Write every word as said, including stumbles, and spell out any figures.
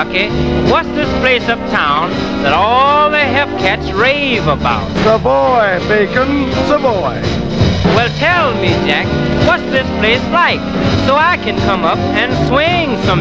Lucky, what's this place uptown that all the hep-cats rave about? Savoy, Bacon, Savoy. Well, tell me, Jack, what's this place like, so I can come up and swing some